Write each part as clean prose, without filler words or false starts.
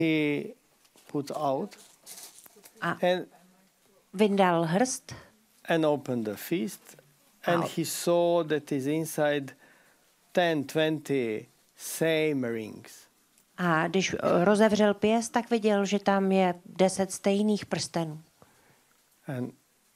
he put out A and vyndal hrst opened the fist, and he saw that is inside 10, 20 same rings. a když rozevřel pěst, tak viděl, že tam je 10 stejných prstenů. And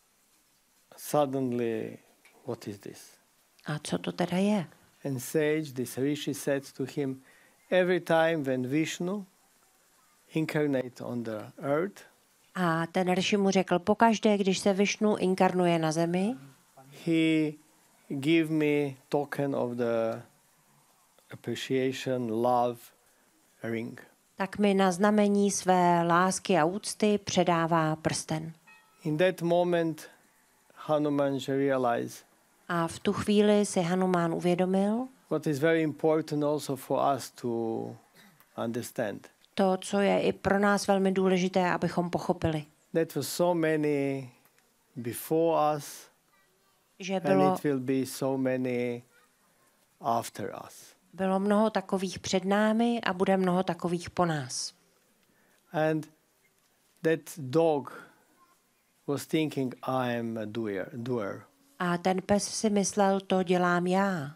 suddenly, what is this? A co to teda je? And sage, this rishi, said to him, every time when Vishnu incarnate on the earth, A ten Rishi mu řekl, pokaždé, když se Višnu inkarnuje na zemi, he give me token of the appreciation, love ring. tak mi na znamení své lásky a úcty předává prsten. In that moment, Hanumanji realized A v tu chvíli si Hanumán uvědomil what is very important also for us to understand. to, co je i pro nás velmi důležité, abychom pochopili. That was so many before us, Že and it will be so many after us. bylo mnoho takových před námi a bude mnoho takových po nás. And that dog was thinking, I am a doer. A ten pes si myslel, to dělám já.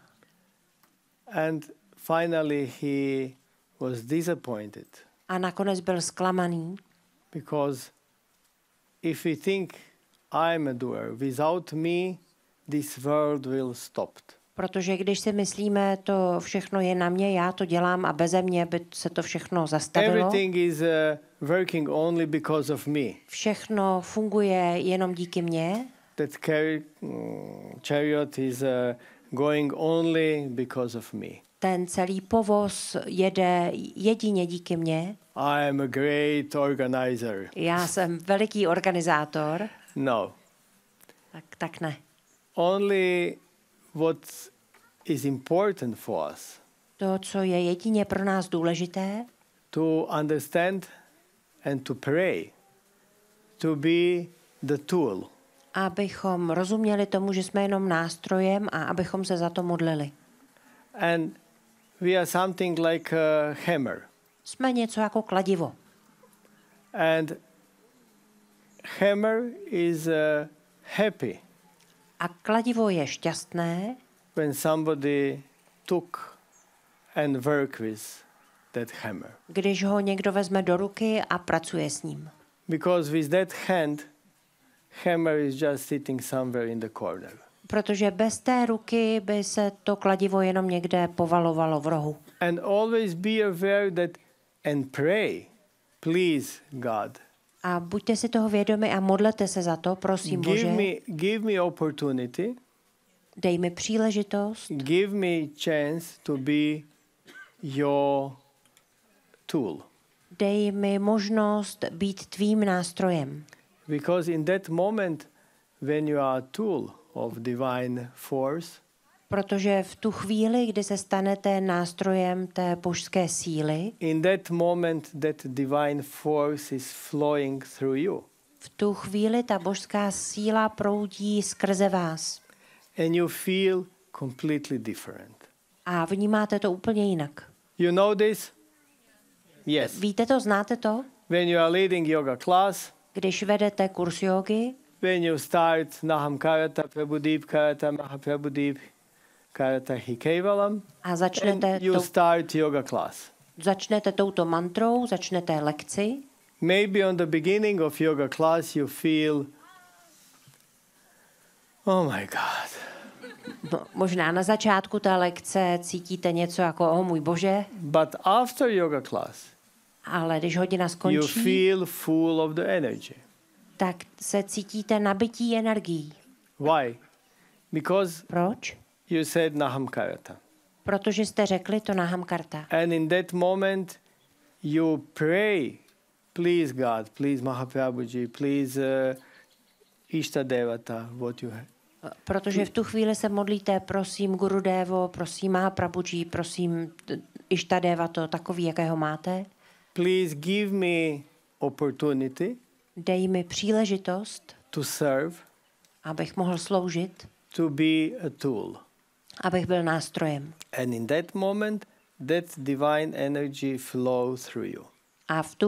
And finally he was disappointed A nakonec byl zklamaný, because if we think I'm a doer, without me this world will stop. protože když si myslíme, to všechno je na mě, já to dělám a beze mě by se to všechno zastavilo. Everything is working only because of me. Všechno funguje jenom díky mně. That chariot is going only because of me. Ten celý povoz jede jedině díky mně. I am a great organizer. Já jsem veliký organizátor. No. Tak ne. Only what is important for us. To, co je jedině pro nás důležité, To understand and to pray. To be the tool. abychom rozuměli tomu, že jsme jenom nástrojem a abychom se za to modlili. And we are something like a hammer. Jsme něco jako kladivo. And hammer is happy A kladivo je šťastné, when somebody took and work with that hammer. když ho někdo vezme do ruky a pracuje s ním. Because with that hand, hammer is just sitting somewhere in the corner. Protože bez té ruky by se to kladivo jenom někde povalovalo v rohu. And always be aware that and pray, please God. A buďte si toho vědomi a modlete se za to, prosím Bože. Give me opportunity. Dej mi příležitost. Give me chance to be your tool. Dej mi možnost být tvým nástrojem. Because in that moment when you are a tool of divine force, Protože v tu chvíli, kdy se stanete nástrojem té božské síly, in that moment that divine force is flowing through you. v tu chvíli ta božská síla proudí skrze vás. And you feel completely different. A vnímáte to úplně jinak. You know this? Yes. Víte to, znáte to? When you are leading yoga class, Když vedete kurz jógy, when you start Naham Karata Prabhudeep Karata Mahaprabhudeep Karata Hikevalam, a and you start yoga class. začnete touto mantrou, začnete lekci. Maybe on the beginning of yoga class you feel, oh my God. No, možná na začátku té lekce cítíte něco jako, oh můj Bože, But after yoga class, ale když hodina you skončí, feel full of the energy. tak se cítíte nabití energií. Why? Because Proč? you said Naham Karata. Protože jste řekli to Naham Karta. And in that moment you pray, please God, please Mahaprabhuji, please Ishta Devata, what you have. Protože v tu chvíli se modlíte, prosím Gurudevo, prosím Mahaprabhuji, prosím Ištadeva, to takový, jakého máte. Please give me opportunity Dej mi příležitost, to serve, abych mohl sloužit, to be a tool. abych byl nástrojem. And in that moment, that divine energy flows through you. A v tu